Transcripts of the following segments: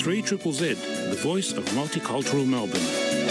3ZZZ, the voice of multicultural Melbourne.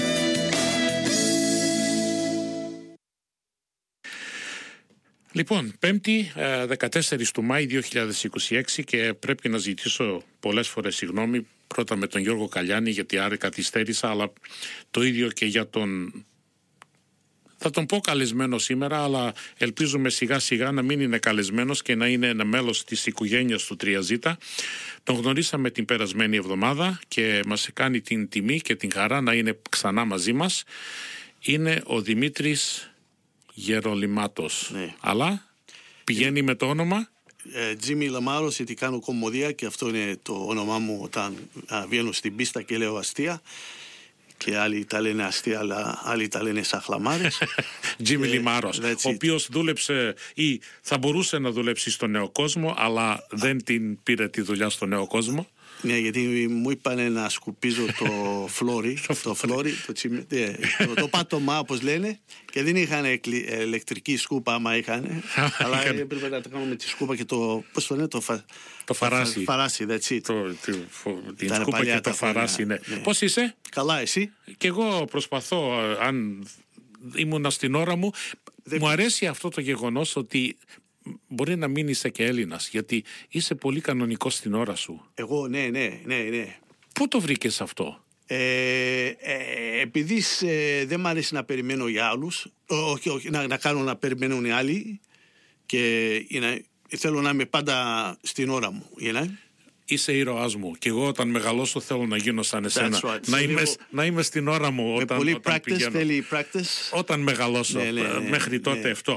Λοιπόν, 5η 14 του Μάη 2026 και πρέπει να ζητήσω πολλές φορές συγγνώμη πρώτα με τον Γιώργο Καλιάνη γιατί άρα καθυστέρησα, αλλά το ίδιο και για τον... Θα τον πω καλεσμένο σήμερα, αλλά ελπίζουμε σιγά σιγά να μην είναι καλεσμένος και να είναι ένα μέλος της οικογένειας του 3Z. Τον γνωρίσαμε την περασμένη εβδομάδα και μας κάνει την τιμή και την χαρά να είναι ξανά μαζί μας. Είναι ο Δημήτρης Γερολιμάτος. Ναι. Αλλά πηγαίνει με το όνομα Τζίμι Λαμάρος, γιατί κάνω κομμωδία και αυτό είναι το όνομά μου όταν βγαίνω στην πίστα και λέω αστεία. Και άλλοι τα λένε αστεία, αλλά άλλοι τα λένε σαχλαμάρες. Τζίμι Λιμάρος, ο οποίος δούλεψε ή θα μπορούσε να δουλέψει στο νέο κόσμο, αλλά δεν την πήρε τη δουλειά στο νέο κόσμο. Ναι, γιατί μου είπανε να σκουπίζω το φλόρι, το πάτωμα όπως λένε, και δεν είχαν ηλεκτρική σκούπα άμα είχαν, αλλά έπρεπε να το κάνουμε με τη σκούπα και το, πώς το λένε, το φαράσι. Φαράσι, that's it. Την σκούπα και το φαράσι, ναι. Πώς είσαι? Καλά, εσύ? Και εγώ προσπαθώ, αν ήμουνα στην ώρα μου, μου αρέσει αυτό το γεγονός ότι μπορεί να μην είσαι και Έλληνας, γιατί είσαι πολύ κανονικός στην ώρα σου. Εγώ, ναι. Πού το βρήκες αυτό? Επειδή δεν μ' αρέσει να περιμένω για άλλους, όχι να κάνω να περιμένουν οι άλλοι, και θέλω να είμαι πάντα στην ώρα μου. Είσαι ήρωάς μου και εγώ όταν μεγαλώσω θέλω να γίνω σαν εσένα. Right. Να είμαι στην ώρα μου όταν, πολύ όταν practice, θέλει practice. Όταν μεγαλώσω, μέχρι τότε αυτό.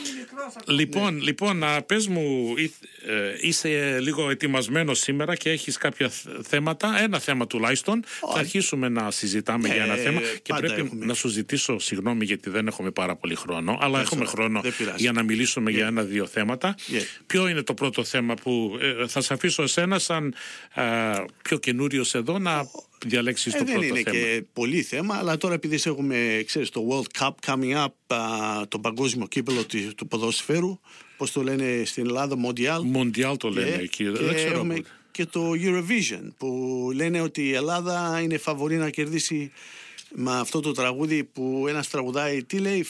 Λοιπόν, πες μου, είσαι λίγο ετοιμασμένος σήμερα και έχεις κάποια θέματα, ένα θέμα τουλάχιστον. Θα αρχίσουμε να συζητάμε για ένα θέμα και πρέπει να σου ζητήσω συγγνώμη γιατί δεν έχουμε πάρα πολύ χρόνο, αλλά έχουμε χρόνο για να μιλήσουμε για ένα-δύο θέματα. Ποιο είναι το πρώτο θέμα που θα σε αφήσω εσένα σαν πιο καινούριος εδώ να διαλέξεις το πρώτο θέμα? Δεν είναι και πολύ θέμα, αλλά τώρα επειδή έχουμε, ξέρεις, το World Cup coming up, το παγκόσμιο κύπελλο του ποδοσφαίρου, πώς το λένε στην Ελλάδα, Mondial το λένε εκεί, δεν ξέρω. Έχουμε και το Eurovision που λένε ότι η Ελλάδα είναι φαβορή να κερδίσει με αυτό το τραγούδι που ένας τραγουδάει, τι λέει,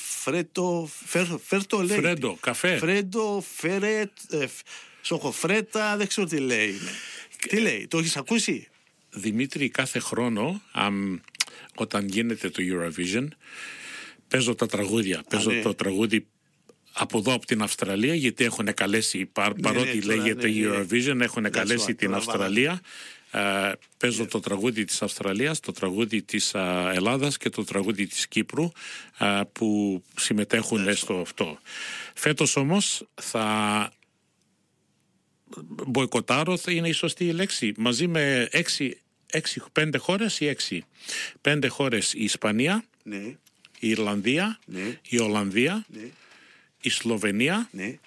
Φέρτο λέει. Φρέντο, καφέ. Φρέντο, Φέρετ, Σοχοφρέτα, δεν ξέρω τι λέει. Τι λέει, το έχεις ακούσει? Δημήτρη, κάθε χρόνο όταν γίνεται το Eurovision παίζω τα τραγούδια. Παίζω το τραγούδι από εδώ από την Αυστραλία, γιατί έχουν καλέσει, παρότι λέγεται Eurovision, έχουν καλέσει την Αυστραλία. Παίζω το τραγούδι της Αυστραλίας, το τραγούδι της Ελλάδας και το τραγούδι της Κύπρου που συμμετέχουν στο αυτό. Φέτος όμως θα μποϊκοτάρω, θα είναι η σωστή λέξη, μαζί με 5 χώρες ή 6. 5 χώρες, η Ισπανία, η Ιρλανδία, η Ολλανδία, η Σλοβενία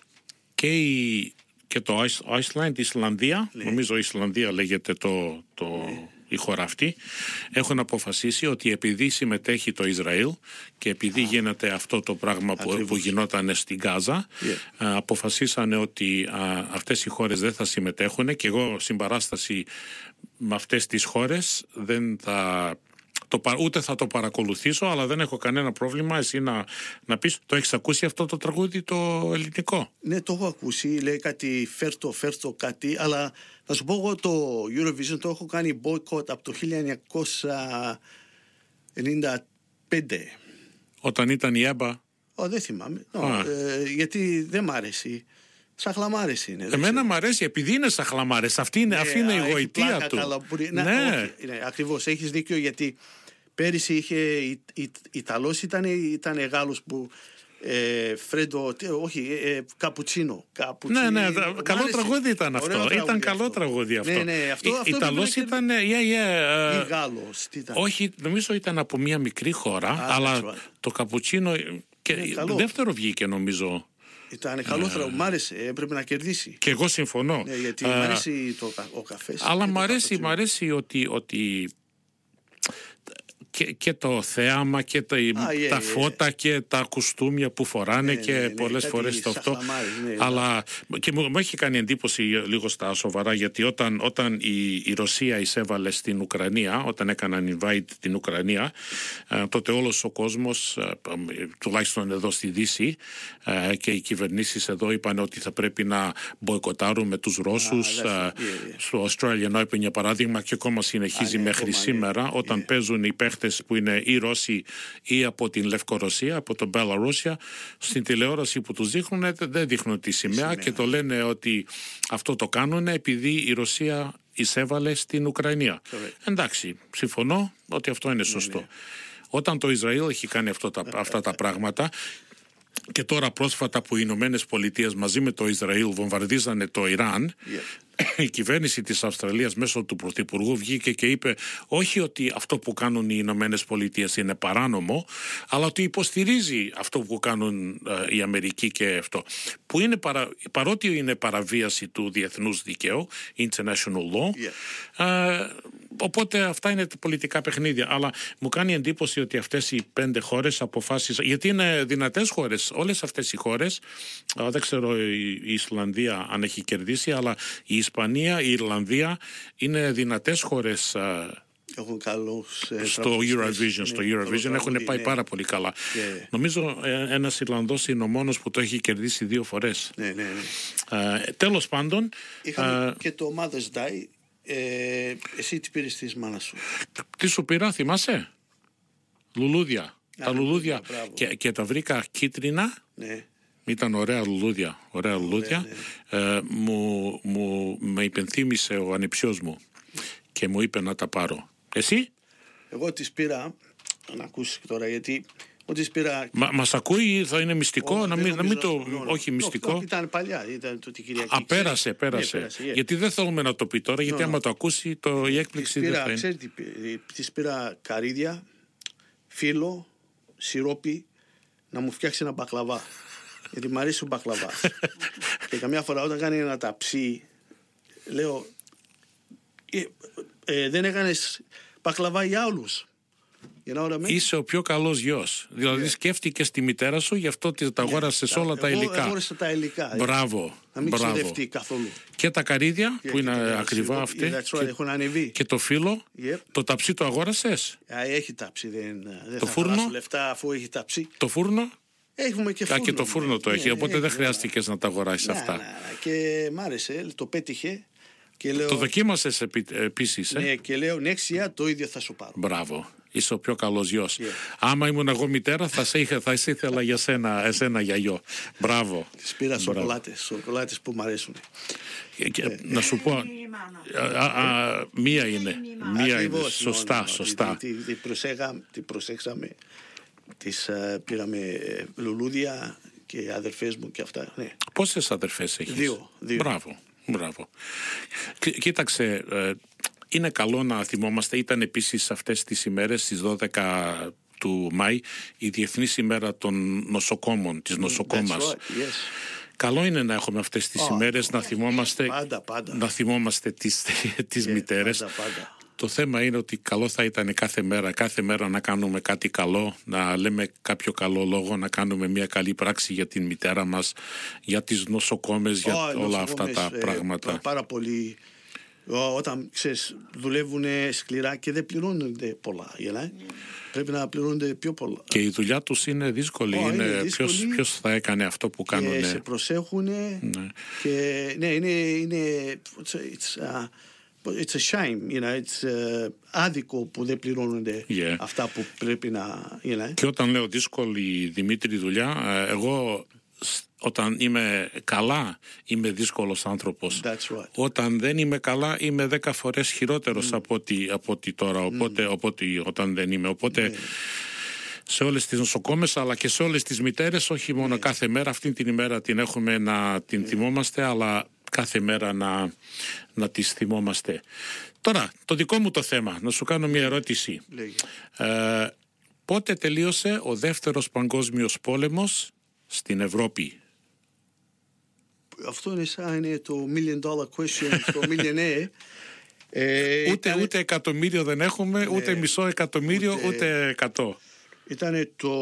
και το Iceland, η Ισλανδία, νομίζω η Ισλανδία λέγεται η χώρα αυτή, έχουν αποφασίσει ότι επειδή συμμετέχει το Ισραήλ και επειδή γίνεται αυτό το πράγμα που γινόταν στην Γάζα, αποφασίσανε ότι αυτές οι χώρες δεν θα συμμετέχουν, και εγώ συμπαράσταση με αυτές τις χώρες δεν θα... ούτε θα το παρακολουθήσω, αλλά δεν έχω κανένα πρόβλημα εσύ να πεις. Το έχεις ακούσει αυτό το τραγούδι το ελληνικό? Ναι, το έχω ακούσει, λέει κάτι φέρτο κάτι, αλλά να σου πω, εγώ το Eurovision το έχω κάνει boycott από το 1995. Όταν ήταν η ΕΜΠΑ? Δεν θυμάμαι, γιατί δεν μ' αρέσει. Σαχλαμάρες είναι. Εμένα μ' αρέσει επειδή είναι σαχλαμάρες. Αυτή είναι η γοητεία του. Ναι, ακριβώς, έχεις δίκιο, γιατί πέρυσι είχε Ιταλός, ήταν Γάλλος που Φρέντο, όχι, Καπουτσίνο. Ναι, καλό τραγούδι ήταν αυτό. Ήταν καλό τραγούδι αυτό. Ναι, αυτό Ιταλός ήταν ή Γάλλος. Όχι, νομίζω ήταν από μια μικρή χώρα, αλλά το Καπουτσίνο και δεύτερο βγήκε νομίζω. Ήταν καλό τραγούδι, μ' άρεσε, έπρεπε να κερδίσει. Και εγώ συμφωνώ. Ναι, γιατί μ' αρέσει ο καφές. Αλλά μ' αρέσει ότι και το θέαμα και τα φώτα και τα κουστούμια που φοράνε και πολλές φορές το αυτό. Αλλά και μου έχει κάνει εντύπωση λίγο στα σοβαρά, γιατί όταν η Ρωσία εισέβαλε στην Ουκρανία, όταν έκαναν invade την Ουκρανία, τότε όλος ο κόσμος, τουλάχιστον εδώ στη Δύση, και οι κυβερνήσεις εδώ είπαν ότι θα πρέπει να μποϊκοτάρουμε τους Ρώσους. Στο Australian Open για παράδειγμα, και ακόμα συνεχίζει μέχρι σήμερα, όταν παίζουν οι παίχτες που είναι ή Ρώσοι ή από την Λευκορωσία, από τον Μπελαρούσια, στην τηλεόραση που τους δείχνουν δεν δείχνουν τη σημαία και το λένε ότι αυτό το κάνουν επειδή η Ρωσία εισέβαλε στην Ουκρανία. Εντάξει, συμφωνώ ότι αυτό είναι σωστό. Όταν το Ισραήλ έχει κάνει αυτά τα πράγματα, και τώρα πρόσφατα που οι Ηνωμένες Πολιτείες μαζί με το Ισραήλ βομβαρδίζανε το Ιράν, η κυβέρνηση της Αυστραλίας μέσω του Πρωθυπουργού βγήκε και είπε όχι ότι αυτό που κάνουν οι Ηνωμένες Πολιτείες είναι παράνομο, αλλά ότι υποστηρίζει αυτό που κάνουν η Αμερική και αυτό. Που είναι παρότι είναι παραβίαση του διεθνούς δικαίου, international law, οπότε αυτά είναι πολιτικά παιχνίδια. Αλλά μου κάνει εντύπωση ότι αυτές οι 5 χώρες αποφάσισαν, γιατί είναι δυνατές χώρες, όλες αυτές οι χώρες, δεν ξέρω η Ισλανδία αν έχει κερδίσει, αλλά η Ισπανία, η Ιρλανδία είναι δυνατές χώρες έχουν καλούς, στο Eurovision, έχουν πάει πάρα πολύ καλά. Νομίζω ένας Ιρλανδός είναι ο μόνος που το έχει κερδίσει 2 φορές. Τέλος πάντων, είχαμε και το Mother's Day. Εσύ τι πήρες της μάνας σου? Τι σου πήρα, θυμάσαι? Λουλούδια. Τα λουλούδια και τα βρήκα κίτρινα. Ήταν ωραία λουλούδια. Με υπενθύμησε ο ανιψιός μου και μου είπε να τα πάρω. Εσύ? Εγώ τις πήρα, να ακούσεις τώρα, γιατί τις πήρα... Μας ακούει, θα είναι μυστικό, να μην το... Όχι μυστικό. Ήταν παλιά, ήταν το την Κυριακή. Πέρασε. Γιατί δεν θέλουμε να το πει τώρα, γιατί άμα το ακούσει η έκπληξη δεν θα είναι. Τις πήρα καρύδια, φύλλο, σιρόπι, να μου φτιάξει ένα μπακλαβά. Γιατί μ' αρέσει ο μπακλαβάς. Και καμιά φορά όταν κάνει ένα ταψί, λέω, δεν έκανες μπακλαβά για όλους? Είσαι ο πιο καλός γιος. Δηλαδή σκέφτηκες τη μητέρα σου, γι' αυτό τα αγόρασες όλα τα υλικά. Εγώ αγόρασα τα υλικά. Μπράβο. Να μην ξοδευτεί καθόλου. Και τα καρύδια που είναι ακριβά αυτή. Έχουν ανεβεί. Και το φύλλο. Το ταψί το αγόρασες? Έχει ταψί. Δεν το θα φούρνο. χαλάσω λεφτά αφού έχει ταψί. Το φούρνο. Έχουμε και φούρνο. Και το φούρνο το έχει. Οπότε δεν χρειάστηκες να τα αγοράσεις αυτά. Και μ' άρεσε. Το πέτυχε. Το δοκίμασες επίσης? Ναι, και λέω next year το ίδιο θα σου πάρω. Μπράβο. Είσαι ο πιο καλός γιος. Άμα ήμουν εγώ μητέρα θα ήθελα για εσένα για γιο. Μπράβο. Τις πήρα σοκολάτες που μου αρέσουν. Να σου πω, μία είναι. Σωστά. Την προσέξαμε. Τις πήραμε λουλούδια και οι αδερφές μου και αυτά. Πόσες αδερφές έχεις? 2. Μπράβο. Κοίταξε, είναι καλό να θυμόμαστε, ήταν επίσης αυτές τις ημέρες, στις 12 του Μάη, η Διεθνής ημέρα των νοσοκόμων, της νοσοκόμας. Καλό είναι να έχουμε αυτές τις ημέρες, να θυμόμαστε, να θυμόμαστε τις μητέρες. Πάντα. Το θέμα είναι ότι καλό θα ήταν κάθε μέρα να κάνουμε κάτι καλό, να λέμε κάποιο καλό λόγο, να κάνουμε μια καλή πράξη για την μητέρα μας, για τις νοσοκόμες, για όλα αυτά τα πράγματα. Πάρα πολύ. Όταν δουλεύουν σκληρά και δεν πληρώνονται πολλά. Πρέπει να πληρώνονται πιο πολλά. Και η δουλειά τους είναι δύσκολη. Ποιος θα έκανε αυτό που κάνουν? Και σε προσέχουν. Και είναι it's a shame, it's άδικο που δεν πληρώνονται αυτά που πρέπει να... Και όταν λέω δύσκολη, Δημήτρη, δουλειά, εγώ όταν είμαι καλά είμαι δύσκολος άνθρωπος. Όταν δεν είμαι καλά είμαι 10 φορές χειρότερος από ότι τώρα, οπότε όταν δεν είμαι. Οπότε σε όλες τις νοσοκόμες αλλά και σε όλες τις μητέρες, όχι μόνο κάθε μέρα, αυτή την ημέρα την έχουμε να την θυμόμαστε, αλλά κάθε μέρα να τις θυμόμαστε. Τώρα, το δικό μου το θέμα, να σου κάνω μια ερώτηση. Πότε τελείωσε ο δεύτερος παγκόσμιος πόλεμος στην Ευρώπη? Αυτό είναι σαν το $1 million question στο Millionaire. Ούτε εκατομμύριο δεν έχουμε, ούτε μισό εκατομμύριο, ούτε 100. Ήταν το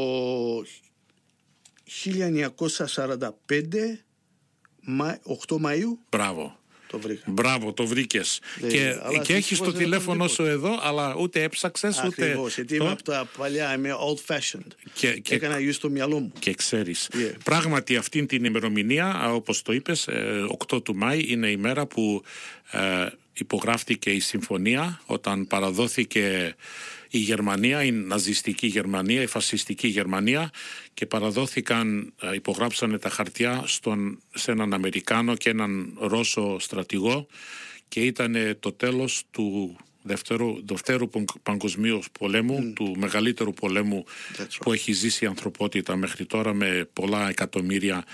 1945, 8 Μαΐου. Μπράβο. Το βρήκα. Μπράβο, το βρήκες. Και έχεις το τηλέφωνο σου εδώ, αλλά ούτε έψαξες, ούτε... Ακριβώς, γιατί είμαι από τα παλιά, είμαι old fashioned. Και έκανα use στο μυαλό μου. Και ξέρεις, πράγματι αυτήν την ημερομηνία, όπως το είπες, 8 του Μάη, είναι η μέρα που υπογράφτηκε η συμφωνία, όταν παραδόθηκε η Γερμανία, η ναζιστική Γερμανία, η φασιστική Γερμανία, και υπογράψανε τα χαρτιά σε έναν Αμερικάνο και έναν Ρώσο στρατηγό, και ήταν το τέλος του Δευτέρου Παγκοσμίου Πολέμου, του μεγαλύτερου πολέμου που έχει ζήσει η ανθρωπότητα μέχρι τώρα, με πολλά εκατομμύρια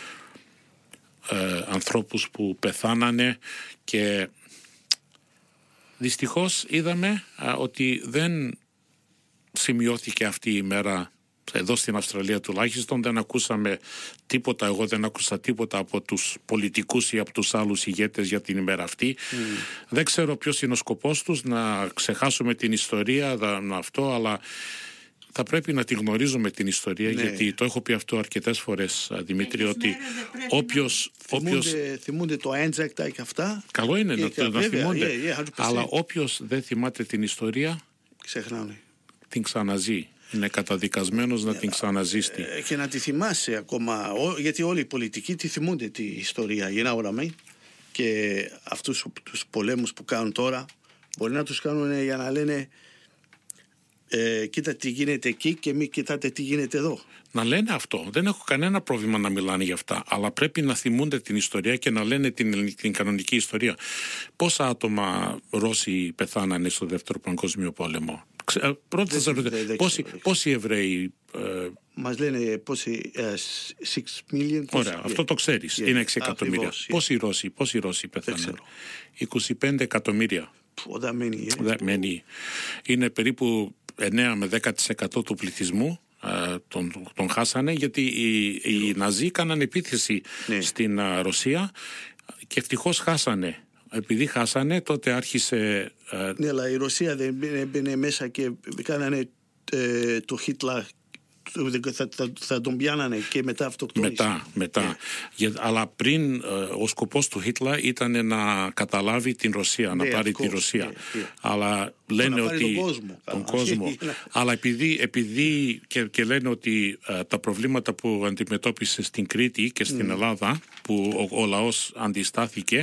ανθρώπους που πεθάνανε. Και δυστυχώς είδαμε ότι δεν σημειώθηκε αυτή η μέρα εδώ στην Αυστραλία τουλάχιστον. Δεν ακούσαμε τίποτα, εγώ δεν άκουσα τίποτα από τους πολιτικούς ή από τους άλλους ηγέτες για την ημέρα αυτή. Δεν ξέρω ποιος είναι ο σκοπός τους, να ξεχάσουμε την ιστορία, αυτό, αλλά θα πρέπει να τη γνωρίζουμε την ιστορία, γιατί το έχω πει αυτό αρκετές φορές, Δημήτρη, ότι όποιος... Θυμούνται το Έντζακτα και αυτά. Καλό είναι να θυμούνται, αλλά όποιος δεν θυμάται την ιστορία, ξεχνάνε. Την ξαναζεί. Είναι καταδικασμένος να την ξαναζήσει. Και να τη θυμάσαι ακόμα, γιατί όλοι οι πολιτικοί τη θυμούνται τη ιστορία, και αυτούς τους πολέμους που κάνουν τώρα μπορεί να τους κάνουν για να λένε κοίτα τι γίνεται εκεί και μην κοιτάτε τι γίνεται εδώ. Να λένε αυτό. Δεν έχω κανένα πρόβλημα να μιλάνε για αυτά. Αλλά πρέπει να θυμούνται την ιστορία και να λένε την κανονική ιστορία. Πόσα άτομα Ρώσοι πεθάνανε στο Δεύτερο Παγκόσμιο Πόλεμο? Πρώτα θα ρωτήσω, πόσοι Εβραίοι? Μας λένε πόσοι, 6 million. Ωραία, αυτό το ξέρεις. Είναι 6 εκατομμύρια. Πόσοι Ρώσοι πεθάνανε? 25 εκατομμύρια. Μένει. Είναι περίπου 9 με 10% του πληθυσμού. Τον χάσανε, γιατί οι Ναζί κάνανε επίθεση στην Ρωσία, και ευτυχώς χάσανε. Επειδή χάσανε, τότε άρχισε... Ναι, αλλά η Ρωσία δεν μπαινε μέσα και κάνανε το Χίτλερ, θα τον πιάνανε και μετά αυτοκτόνησε. Μετά. Αλλά πριν, ο σκοπός του Χίτλερ ήταν να καταλάβει την Ρωσία, να πάρει τη Ρωσία. Αλλά λένε ότι... Τον κόσμο. Αλλά επειδή και λένε ότι τα προβλήματα που αντιμετώπισε στην Κρήτη και στην Ελλάδα, που ο λαός αντιστάθηκε,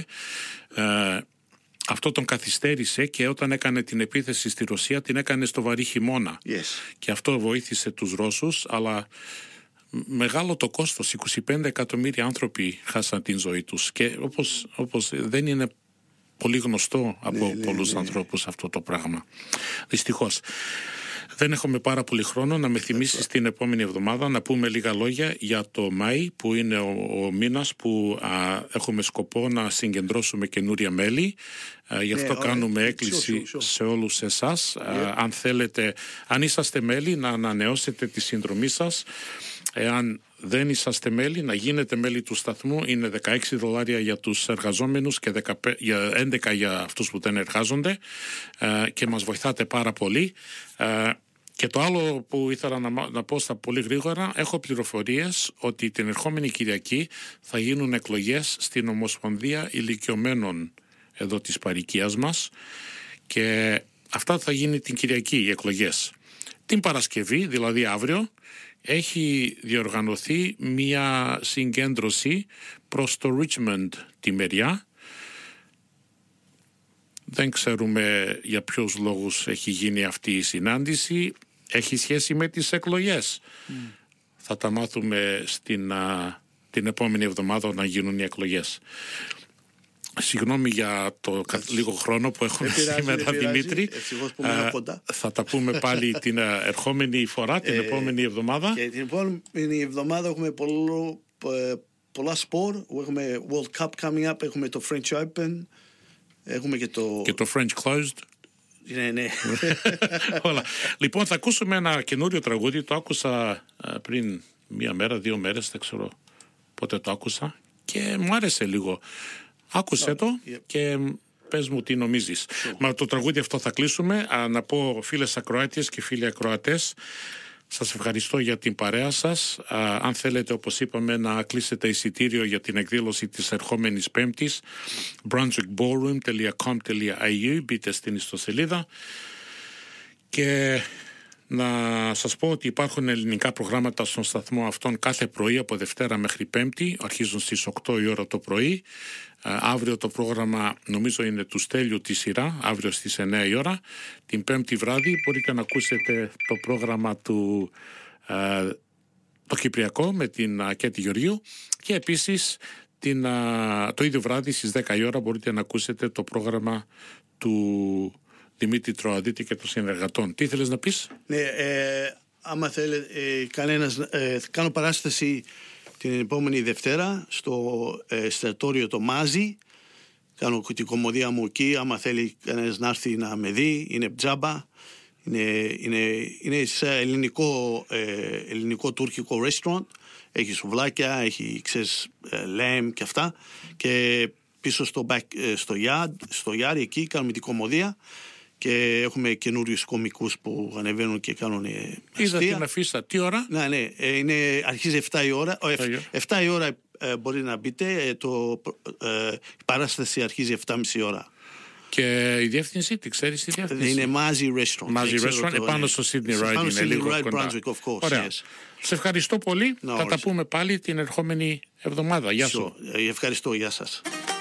αυτό τον καθυστέρησε, και όταν έκανε την επίθεση στη Ρωσία την έκανε στο βαρύ χειμώνα. Και αυτό βοήθησε τους Ρώσους, αλλά μεγάλο το κόστος. 25 εκατομμύρια άνθρωποι χάσαν την ζωή τους, και όπως δεν είναι πολύ γνωστό από πολλούς ανθρώπους αυτό το πράγμα. Δυστυχώς. Δεν έχουμε πάρα πολύ χρόνο. Να με θυμίσεις την επόμενη εβδομάδα να πούμε λίγα λόγια για το Μάη, που είναι ο μήνας που έχουμε σκοπό να συγκεντρώσουμε καινούρια μέλη. Γι' αυτό κάνουμε έκκληση σε όλους εσάς. Αν θέλετε, αν είσαστε μέλη, να ανανεώσετε τη συνδρομή σας. Εάν δεν είσαστε μέλη, να γίνετε μέλη του σταθμού. Είναι $16 για τους εργαζόμενους και 11 για αυτούς που δεν εργάζονται, και μας βοηθάτε πάρα πολύ. Και το άλλο που ήθελα να πω στα πολύ γρήγορα, έχω πληροφορίες ότι την ερχόμενη Κυριακή θα γίνουν εκλογές στην Ομοσπονδία Ηλικιωμένων εδώ της παροικίας μας, και αυτά θα γίνει την Κυριακή, οι εκλογές. Την Παρασκευή, δηλαδή αύριο, έχει διοργανωθεί μια συγκέντρωση προς το Richmond τη μεριά. Δεν ξέρουμε για ποιους λόγους έχει γίνει αυτή η συνάντηση. Έχει σχέση με τις εκλογές. Θα τα μάθουμε την επόμενη εβδομάδα να γίνουν οι εκλογές. Συγγνώμη για το λίγο χρόνο που έχουμε σήμερα, Δημήτρη. Θα τα πούμε πάλι την ερχόμενη φορά, την επόμενη εβδομάδα. Και την επόμενη εβδομάδα έχουμε πολλά σπορ. Έχουμε World Cup coming up, έχουμε το French Open, έχουμε και το French Closed. Ναι. Όλα. Λοιπόν, θα ακούσουμε ένα καινούριο τραγούδι. Το άκουσα πριν 1 μέρα, 2 μέρες, δεν ξέρω πότε το άκουσα, και μου άρεσε λίγο. Άκουσε το και πες μου τι νομίζεις. Με το τραγούδι αυτό θα κλείσουμε. Να πω φίλες ακροάτριες και φίλοι ακροατές, σας ευχαριστώ για την παρέα σας. Αν θέλετε, όπως είπαμε, να κλείσετε εισιτήριο για την εκδήλωση της ερχόμενης Πέμπτης, brunswickballroom.com.au, μπείτε στην ιστοσελίδα. Και να σας πω ότι υπάρχουν ελληνικά προγράμματα στον σταθμό αυτόν κάθε πρωί από Δευτέρα μέχρι Πέμπτη, αρχίζουν στις 8 η ώρα το πρωί. Αύριο το πρόγραμμα νομίζω είναι του Στέλιου τη σειρά, αύριο στις 9 η ώρα. Την Πέμπτη βράδυ μπορείτε να ακούσετε το πρόγραμμα του το Κυπριακό με την Κέτη Γεωργίου, και επίσης το ίδιο βράδυ στις 10 η ώρα μπορείτε να ακούσετε το πρόγραμμα του Δημήτρη Τροαδίτη και των συνεργατών. Τι ήθελες να πεις? Ναι, άμα θέλετε κανένας, κάνω παράσταση την επόμενη Δευτέρα στο εστιατόριο το Μάζι. Κάνω την κομμωδία μου εκεί. Άμα θέλει κανένας να έρθει να με δει, είναι τζάμπα. Είναι σε ελληνικό τουρκικό restaurant. Έχει σουβλάκια, έχει λέμ και αυτά. Και πίσω στο yard εκεί κάνουμε την κομμωδία. Και έχουμε καινούριους κομικούς που ανεβαίνουν και κάνουν αστεία. Είδα την αφίσα. Τι ώρα? Ναι, αρχίζει 7 η ώρα. 7 η ώρα μπορεί να μπείτε. Η παράσταση αρχίζει 7.30 ώρα. Και η διεύθυνση, τη ξέρεις τη διεύθυνση? Είναι Μάζι Restaurant. Επάνω στο Sydney Ride είναι λίγο κοντά. Brunswick, of course. Ωραία. Σε ευχαριστώ πολύ. Θα τα πούμε πάλι την ερχόμενη εβδομάδα. Γεια σου. Ευχαριστώ, γεια σας.